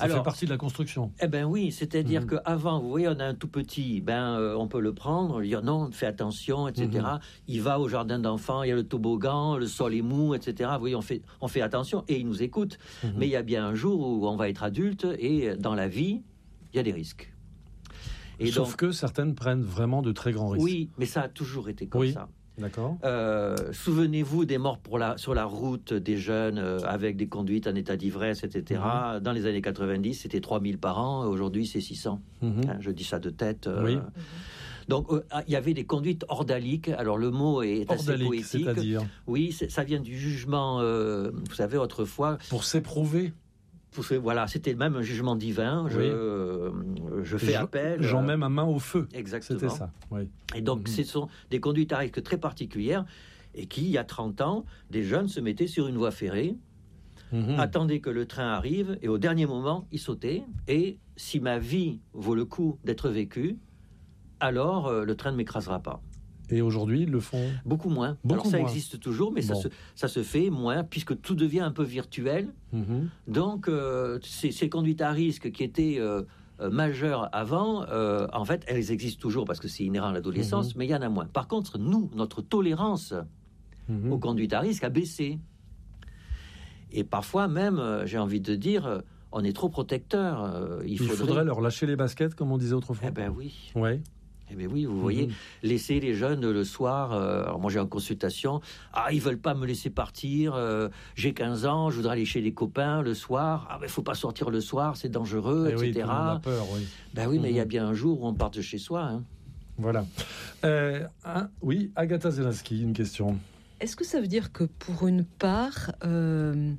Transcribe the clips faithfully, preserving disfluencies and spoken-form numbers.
Ça Alors, fait partie de la construction. Eh ben oui, c'est-à-dire mmh. qu'avant, vous voyez, on a un tout petit, ben euh, on peut le prendre, lui dire non, fais attention, et cetera. Mmh. Il va au jardin d'enfants, il y a le toboggan, le sol est mou, et cetera. Vous voyez, on fait, on fait attention et il nous écoute. Mmh. Mais il y a bien un jour où on va être adulte et dans la vie, il y a des risques. Et Sauf donc, que certaines prennent vraiment de très grands risques. Oui, mais ça a toujours été comme oui. ça. D'accord. Euh, souvenez-vous des morts pour la, sur la route des jeunes euh, avec des conduites en état d'ivresse, et cetera. Mmh. Dans les années quatre-vingt-dix, c'était trois mille par an. Aujourd'hui, c'est six cents. Mmh. Hein, je dis ça de tête. Euh, oui. Donc, il euh, y avait des conduites ordaliques. Alors, le mot est Ordalique, assez poétique. C'est-à-dire Oui, c'est, ça vient du jugement, euh, vous savez, autrefois. Pour s'éprouver. Voilà, c'était même un jugement divin. Je, oui. euh, je fais J'en, appel. J'en mets ma main au feu. Exactement. C'était ça. Oui. Et donc, mmh. ce sont des conduites à risque très particulières et qui, il y a trente ans, des jeunes se mettaient sur une voie ferrée, mmh. attendaient que le train arrive et au dernier moment, ils sautaient. Et si ma vie vaut le coup d'être vécue, alors euh, le train ne m'écrasera pas. Et aujourd'hui, ils le font beaucoup moins. Beaucoup Alors ça moins. existe toujours, mais bon. ça, se, ça se fait moins, puisque tout devient un peu virtuel. Mm-hmm. Donc, euh, ces, ces conduites à risque qui étaient euh, euh, majeures avant, euh, en fait, elles existent toujours, parce que c'est inhérent à l'adolescence, mm-hmm. mais il y en a moins. Par contre, nous, notre tolérance mm-hmm. aux conduites à risque a baissé. Et parfois même, euh, j'ai envie de dire, on est trop protecteur. Euh, il, il faudrait... faudrait leur lâcher les baskets, comme on disait autrefois. Eh ben oui. Ouais. Eh bien oui, vous voyez, mmh. laisser les jeunes le soir, euh, alors moi j'ai en consultation, ah ils veulent pas me laisser partir, euh, j'ai quinze ans, je voudrais aller chez les copains le soir, ah ben faut pas sortir le soir, c'est dangereux, et et cetera. Oui, on a peur, oui. Ben oui, mmh. mais il y a bien un jour où on part de chez soi. Hein. Voilà. Euh, hein, oui, Agatha Zielinski, une question. Est-ce que ça veut dire que pour une part, euh,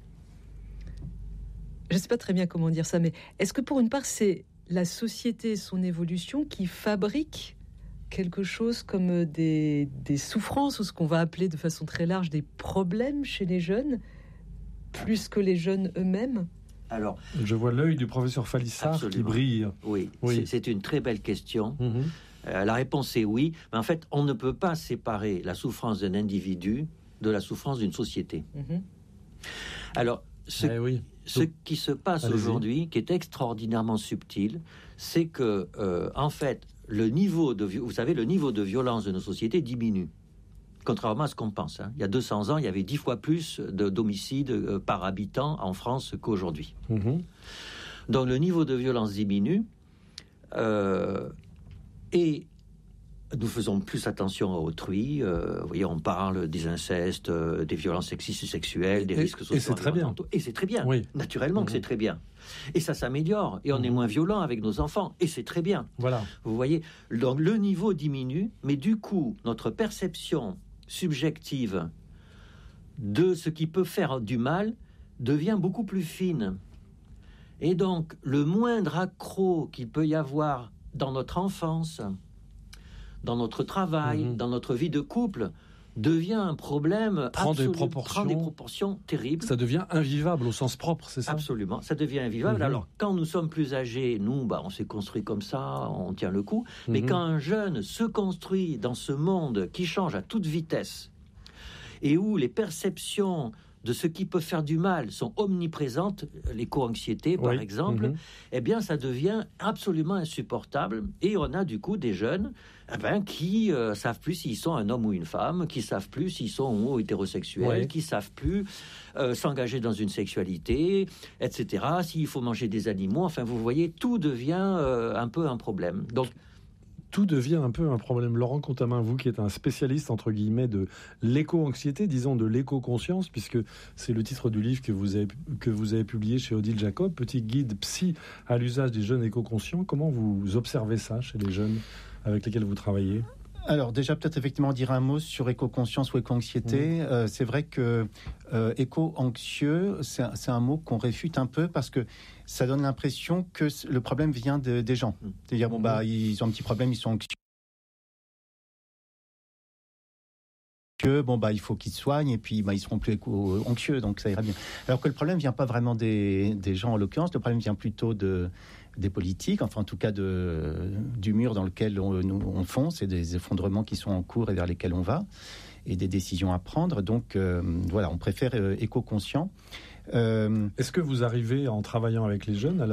je sais pas très bien comment dire ça, mais est-ce que pour une part c'est la société et son évolution qui fabrique quelque chose comme des, des souffrances, ou ce qu'on va appeler de façon très large des problèmes chez les jeunes, plus que les jeunes eux-mêmes? Alors, je vois l'œil du professeur Falissard absolument. Qui brille. Oui, oui. C'est, c'est une très belle question. Mm-hmm. Euh, la réponse est oui, mais en fait, on ne peut pas séparer la souffrance d'un individu de la souffrance d'une société. Mm-hmm. Alors, ce, eh oui. ce Donc, qui se passe allez-y. Aujourd'hui, qui est extraordinairement subtil, c'est que, euh, en fait, le niveau de, vous savez, le niveau de violence de nos sociétés diminue. Contrairement à ce qu'on pense. Hein. Il y a deux cents ans, il y avait dix fois plus de, d'homicides euh, par habitant en France qu'aujourd'hui. Mmh. Donc le niveau de violence diminue euh, et nous faisons plus attention à autrui. Euh, vous voyez, on parle des incestes, euh, des violences sexistes et sexuelles, des et, risques sociaux. Et c'est très bien. Et c'est très bien. Oui. Naturellement mmh. que c'est très bien. Et ça s'améliore. Et on mmh. est moins violent avec nos enfants. Et c'est très bien. Voilà. Vous voyez, donc le niveau diminue, mais du coup, notre perception subjective de ce qui peut faire du mal devient beaucoup plus fine. Et donc, le moindre accroc qu'il peut y avoir dans notre enfance, dans notre travail, mmh. dans notre vie de couple, devient un problème prend absolu, des proportions, prend des proportions terribles. Ça devient invivable au sens propre, c'est ça? Absolument, ça devient invivable. Mmh. Alors, quand nous sommes plus âgés, nous, bah, on s'est construit comme ça, on tient le coup. Mmh. Mais quand un jeune se construit dans ce monde qui change à toute vitesse et où les perceptions de ce qui peut faire du mal sont omniprésentes, l'éco-anxiété par oui. exemple, mmh. eh bien ça devient absolument insupportable. Et on a du coup des jeunes eh ben, qui euh, savent plus s'ils sont un homme ou une femme, qui savent plus s'ils sont homo ou hétérosexuels, oui. qui savent plus euh, s'engager dans une sexualité, et cetera. S'il faut manger des animaux, enfin vous voyez, tout devient euh, un peu un problème. Donc tout devient un peu un problème. Laurent Contamin, vous qui êtes un spécialiste, entre guillemets, de l'éco-anxiété, disons de l'éco-conscience, puisque c'est le titre du livre que vous avez, que vous avez publié chez Odile Jacob, Petit guide psy à l'usage des jeunes éco-conscients. Comment vous observez ça chez les jeunes avec lesquels vous travaillez ? Alors déjà peut-être effectivement dire un mot sur éco-conscience ou éco-anxiété. Mmh. Euh, c'est vrai que euh, éco-anxieux, c'est un, c'est un mot qu'on réfute un peu parce que ça donne l'impression que le problème vient de, des gens. Mmh. C'est-à-dire bon bah ils ont un petit problème, ils sont anxieux. Que bon bah il faut qu'ils se soignent et puis bah ils seront plus éco- anxieux, donc ça ira bien. Alors que le problème vient pas vraiment des, des gens en l'occurrence, le problème vient plutôt de des politiques, enfin en tout cas de du mur dans lequel on, nous, on fonce, et des effondrements qui sont en cours et vers lesquels on va, et des décisions à prendre. Donc euh, voilà, on préfère euh, éco-conscient. Euh, Est-ce que vous arrivez en travaillant avec les jeunes à